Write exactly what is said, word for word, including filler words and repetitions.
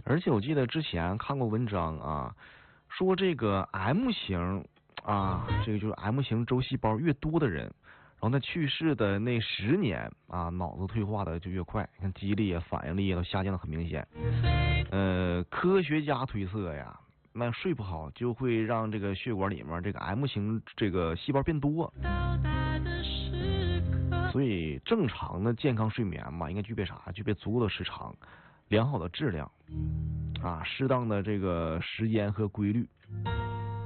而且我记得之前看过文章啊，说这个 M 型啊，这个就是 M 型周细胞越多的人，然后他去世的那十年啊，脑子退化的就越快，你看记忆力啊、反应力啊都下降的很明显。呃，科学家推测呀，那睡不好就会让这个血管里面这个 M 型这个细胞变多，所以正常的健康睡眠嘛，应该具备啥？具备足够的时长、良好的质量啊，适当的这个时间和规律。